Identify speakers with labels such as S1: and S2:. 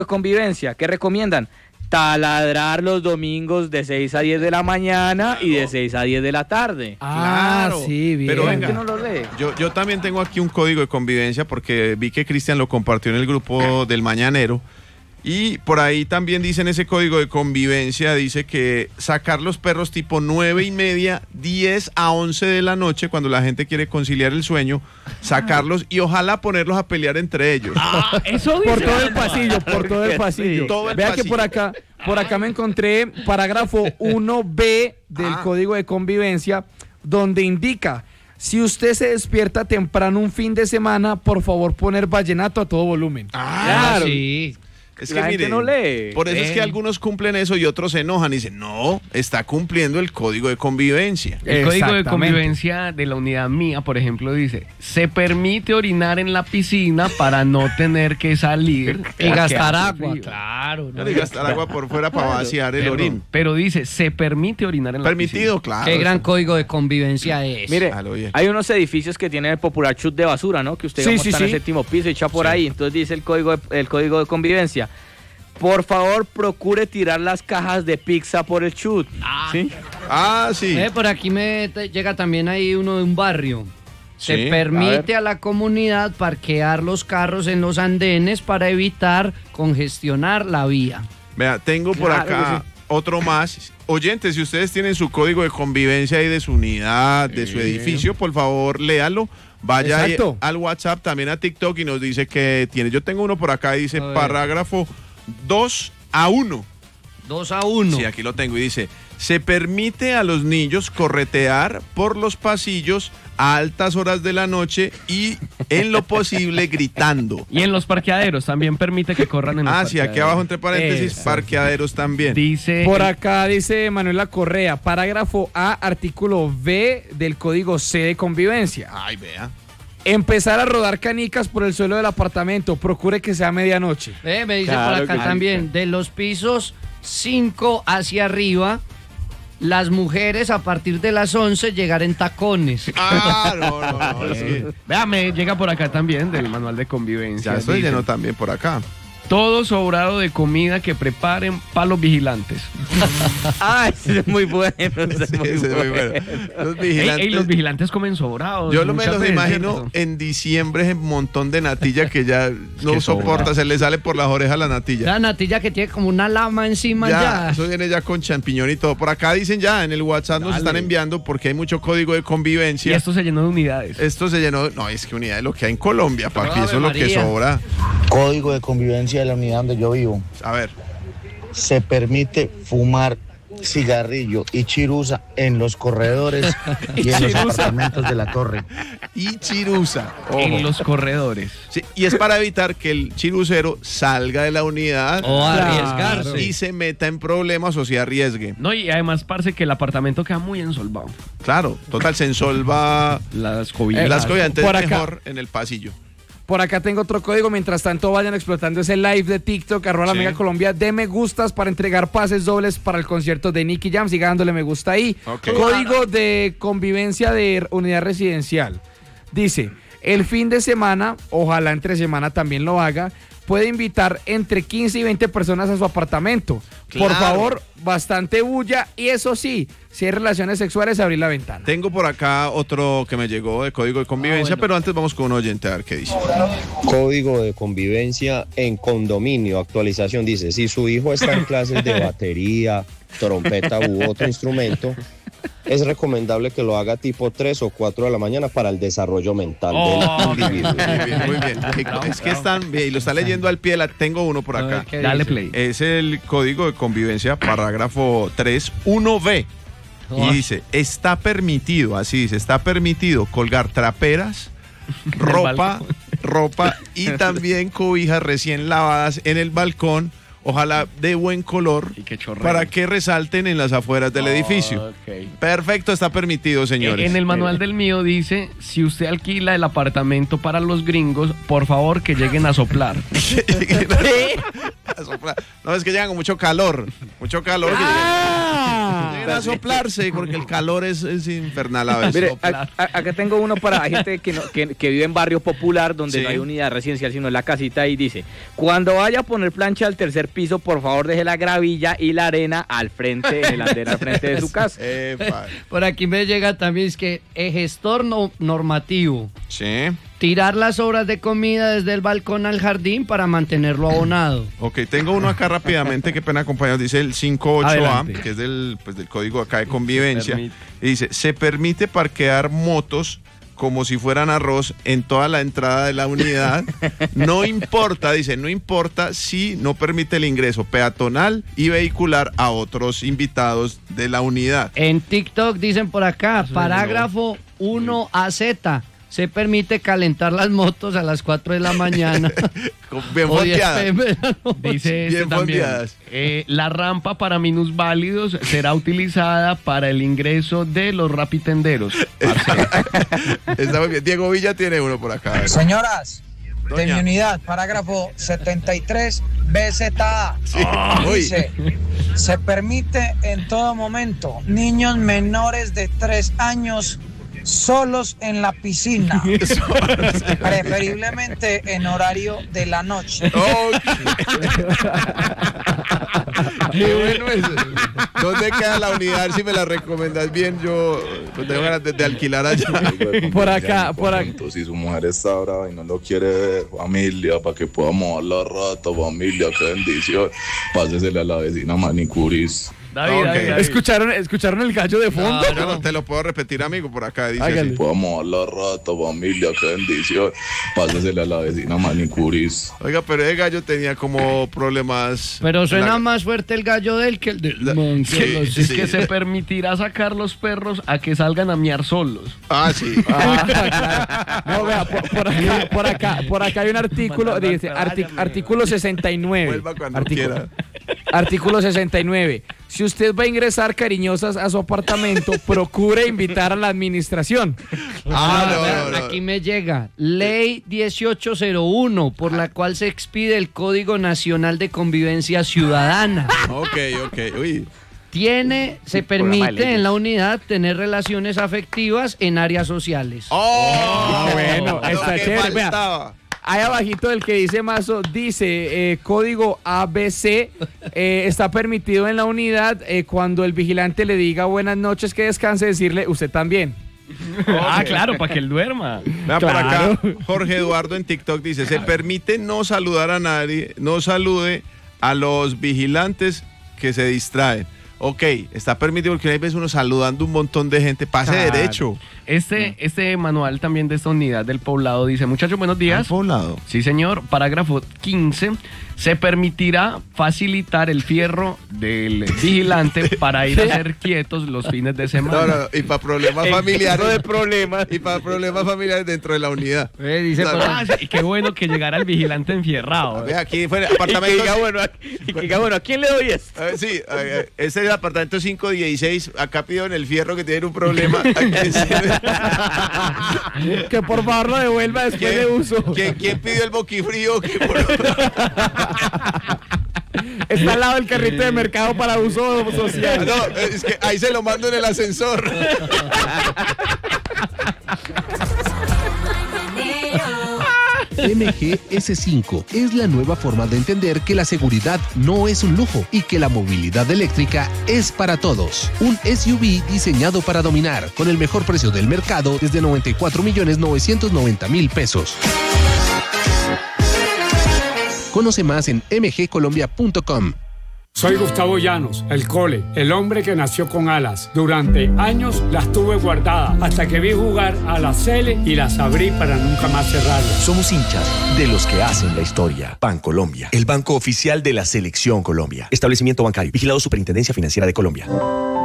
S1: de convivencia. ¿Qué recomiendan? Taladrar los domingos de 6 a 10 de la mañana y de 6 a 10 de la tarde.
S2: Claro.
S3: Sí, bien.
S2: Pero venga,
S1: ¿Por qué no lo lee?
S2: yo también tengo aquí un código de convivencia porque vi que Cristian lo compartió en el grupo del Mañanero. Y por ahí también dice en ese código de convivencia, dice que sacar los perros tipo 9:30, 10 a 11 de la noche, cuando la gente quiere conciliar el sueño, sacarlos y ojalá ponerlos a pelear entre ellos.
S4: Eso dice.
S3: Por todo el pasillo, por todo el pasillo.
S2: Todo el
S3: Vea
S2: pasillo.
S3: que por acá me encontré parágrafo 1B del Código de Convivencia, donde indica: si usted se despierta temprano un fin de semana, por favor poner vallenato a todo volumen.
S1: Claro.
S4: Sí.
S2: Es
S1: La gente no lee.
S2: Por eso es que algunos cumplen eso y otros se enojan y dicen, no, está cumpliendo el código de convivencia.
S4: El código de
S3: Exactamente.
S4: convivencia de la unidad mía, por ejemplo, dice: se permite orinar en la piscina para no tener que salir
S3: Y
S4: porque
S3: gastar
S4: hace
S3: agua,
S4: frío.
S3: claro.
S2: No le gastar agua por fuera para vaciar el orín.
S4: Pero dice: se permite orinar en la
S2: Permitido,
S4: piscina.
S2: claro.
S5: Qué gran código de convivencia es.
S1: Mire,
S2: A lo bien.
S1: hay unos edificios que tienen el popular chute de basura, ¿no? Que usted
S3: Sí,
S1: digamos,
S3: sí,
S1: está en
S3: sí.
S1: el séptimo piso y echa por ahí. Entonces dice el código de convivencia: por favor, procure tirar las cajas de pizza por el chute. ¿Sí?
S2: Ah, sí.
S5: Por aquí llega también ahí uno de un barrio.
S2: Sí,
S5: Se
S2: a
S5: permite a la comunidad parquear los carros en los andenes para evitar congestionar la vía.
S2: Vea, tengo por
S1: Claro
S2: acá otro más. Oyentes, si ustedes tienen su código de convivencia ahí de su unidad, de su edificio, por favor, léalo. Vaya ahí
S3: Exacto.
S2: al WhatsApp, también a TikTok y nos dice que tiene. Yo tengo uno por acá y dice
S5: A ver.
S2: parágrafo 2-1.
S5: 2-1.
S2: Sí, aquí lo tengo y dice: se permite a los niños corretear por los pasillos a altas horas de la noche y en lo posible gritando.
S4: Y en los parqueaderos también permite que corran en los
S2: Ah, sí, aquí abajo entre paréntesis,
S3: Eso.
S2: parqueaderos también.
S4: Dice
S3: Por acá dice Manuela Correa, parágrafo A, artículo B del Código C de Convivencia.
S2: Ay, vea.
S3: Empezar a rodar canicas por el suelo del apartamento, procure que sea medianoche.
S5: Me dice
S1: Claro
S5: por acá
S1: que sí.
S5: también, de los pisos 5 hacia arriba, las mujeres a partir de las 11 llegar en tacones.
S2: Ah, no, es que
S4: Véame, llega por acá también del manual de convivencia.
S2: ya estoy
S4: Dice:
S2: lleno también por acá.
S4: todo sobrado de comida que preparen para los vigilantes.
S1: Ah, ese es muy bueno. ese es
S2: Sí,
S1: muy
S2: ese es muy
S1: bueno.
S2: bueno. Los
S4: Ey,
S2: vigilantes.
S4: los vigilantes comen sobrados.
S2: Yo me
S4: muchas
S2: los
S4: veces,
S2: imagino
S4: ¿cierto?
S2: en diciembre, en un montón de natilla que ya no
S4: que
S2: soporta,
S4: sobra.
S2: se le sale por las orejas la natilla.
S5: La natilla que tiene como una lama encima
S2: Ya,
S5: ya.
S2: eso viene ya con champiñón y todo. Por acá dicen ya, en el WhatsApp nos
S4: Dale.
S2: están enviando porque hay mucho código de
S4: Y
S2: convivencia.
S4: esto se llenó de unidades.
S2: Esto se llenó, no, es que unidad de lo que hay en Colombia, papi,
S5: Ave
S2: eso es lo que
S5: María.
S2: sobra.
S6: Código de convivencia de la unidad donde yo vivo.
S2: A ver,
S6: Se permite fumar cigarrillo y chirusa en los corredores y en los apartamentos de la torre.
S2: y chirusa.
S4: En
S2: Ojo.
S4: los corredores.
S2: Sí, y es para evitar que el chirucero salga de la unidad
S5: O arriesgarse.
S2: y se meta en problemas o se arriesgue.
S4: No, y además parece que el apartamento queda muy ensolvado.
S2: Claro, total, se ensolva
S4: Las cobijas.
S2: las cosas, entonces
S3: por
S2: es
S3: acá.
S2: mejor en el pasillo.
S3: Por acá tengo otro código, mientras tanto vayan explotando ese live de TikTok, @la
S2: Sí.
S3: Mega Colombia, de me gustas para entregar pases dobles para el concierto de Nicky Jam, siga dándole me gusta ahí.
S2: Ok.
S3: Código de convivencia de unidad residencial. Dice, el fin de semana, ojalá entre semana también lo haga, puede invitar entre 15 y 20 personas a su apartamento. Por
S2: Claro.
S3: favor, bastante bulla y eso sí, si hay relaciones sexuales, abrir la ventana.
S2: Tengo por acá otro que me llegó de código de convivencia, pero antes vamos con un oyente a ver qué dice.
S7: Código de convivencia en condominio, actualización, dice: si su hijo está en clases de batería, trompeta u otro instrumento, es recomendable que lo haga tipo 3 o 4 de la mañana para el desarrollo mental del individuo.
S2: Muy bien, muy bien. Es que están bien, y lo está leyendo al pie, tengo uno por acá.
S5: ¿Qué
S4: Dale
S5: dice?
S4: play.
S2: Es el código de convivencia, parágrafo 3.1b. Y dice, está permitido, así dice, está permitido colgar traperas, ropa y también cobijas recién lavadas en el balcón, ojalá de buen color,
S4: Y que chorreen.
S2: para que resalten en las afueras del edificio.
S4: Ok.
S2: Perfecto, está permitido, señores.
S4: En el manual del mío dice: si usted alquila el apartamento para los gringos, por favor que lleguen a soplar.
S2: A soplar. No, es que llegan con mucho calor. Mucho calor.
S3: Ah,
S2: Deben a soplarse porque el calor es infernal a veces.
S1: Mire, acá tengo uno para gente que vive en barrio popular donde no hay unidad residencial sino en la casita y dice: cuando vaya a poner plancha al tercer piso, por favor deje la gravilla y la arena al frente, en el andén al frente de su casa.
S5: Por aquí me llega también, es que gestor normativo.
S2: Sí.
S5: Tirar las sobras de comida desde el balcón al jardín para mantenerlo abonado.
S2: Ok, tengo uno acá rápidamente, qué pena compañeros, dice el 58A,
S1: Adelante.
S2: que es del código acá de convivencia, y dice: se permite parquear motos como si fueran arroz en toda la entrada de la unidad, no importa, dice, no importa si no permite el ingreso peatonal y vehicular a otros invitados de la unidad.
S5: En TikTok dicen por acá, parágrafo 1AZ. Se permite calentar las motos a las 4 de la mañana.
S2: Bien fondeadas.
S4: Dice
S2: Bien
S4: también,
S2: fondeadas.
S4: la rampa para minusválidos será utilizada para el ingreso de los rapitenderos.
S2: Está muy bien. Diego Villa tiene uno por acá.
S8: Señoras, de
S2: Doña.
S8: mi unidad, parágrafo 73 BZA. Dice: se permite en todo momento niños menores de 3 años solos en la piscina, preferiblemente en horario de la noche.
S2: Qué bueno eso. ¿Dónde queda la unidad? Si me la recomendas bien, yo tengo ganas de alquilar allá.
S3: Por acá.
S9: Si su mujer está brava y no lo quiere ver, familia, para que pueda mover la rata, familia, qué bendición. Pásesele a la vecina manicuris.
S4: David.
S3: ¿Escucharon el gallo de fondo?
S2: No, te lo puedo repetir, amigo, por acá. Dice
S3: Hágale.
S2: así.
S9: Pueda mover la rata, familia, qué bendición. Pásesele a la vecina manicuris.
S2: Oiga, pero ese gallo tenía como problemas.
S5: Pero suena
S2: en la-
S5: más fuerte el gallo de él que el del man.
S2: Sí,
S4: Es
S2: sí.
S4: que se permitirá sacar los perros a que salgan a miar solos.
S2: Ah, sí.
S3: No, vea, por acá hay un artículo, dice, artículo 69.
S2: Vuelva cuando quiera.
S3: Artículo 69. Si usted va a ingresar cariñosas a su apartamento, procure invitar a la administración.
S2: No.
S5: Aquí me llega Ley 1801, por la cual se expide el Código Nacional de Convivencia Ciudadana.
S2: Ok. Uy.
S5: Se permite en la unidad tener relaciones afectivas en áreas sociales.
S3: Bueno, está chévere. Vea,
S2: Faltaba.
S3: ahí abajito del que dice Mazo, dice código ABC, está permitido en la unidad cuando el vigilante le diga buenas noches, que descanse, decirle usted también.
S4: Claro, para que él duerma.
S2: Vea, por
S3: Claro.
S2: acá, Jorge Eduardo en TikTok dice: se permite no saludar a nadie, no salude a los vigilantes que se distraen. Ok, está permitido porque hay veces uno saludando un montón de gente. Pase
S3: Claro.
S2: derecho.
S4: Este manual también de esta unidad del poblado dice: muchachos, buenos días.
S2: Poblado.
S4: Sí, señor. Parágrafo 15. Se permitirá facilitar el fierro del vigilante para ir a ser quietos los fines de semana.
S2: No, y para problemas familiares.
S1: de problemas.
S2: Y para problemas familiares dentro de la unidad.
S5: Dice por ahí.
S4: Sí, y qué bueno que llegara el vigilante enfierrado.
S2: Ve, aquí fue el
S1: Y que
S2: apartamento.
S1: diga, bueno, ¿a quién le doy esto?
S2: Sí, ese es el apartamento 516. Acá pido en el fierro que tienen un problema.
S3: Que por favor lo devuelva después de uso.
S2: ¿Quién pidió el boquifrío?
S3: Está al lado del carrito de mercado para uso social.
S2: No, es que ahí se lo mando en el ascensor.
S10: MGS5 es la nueva forma de entender que la seguridad no es un lujo y que la movilidad eléctrica es para todos. Un SUV diseñado para dominar, con el mejor precio del mercado desde 94.990.000 pesos. Conoce más en mgcolombia.com.
S11: Soy Gustavo Llanos, el Cole, el hombre que nació con alas. Durante años las tuve guardadas hasta que vi jugar a la Sele y las abrí para nunca más cerrarlas.
S12: Somos hinchas de los que hacen la historia. Bancolombia, el banco oficial de la Selección Colombia. Establecimiento bancario, vigilado Superintendencia Financiera de Colombia.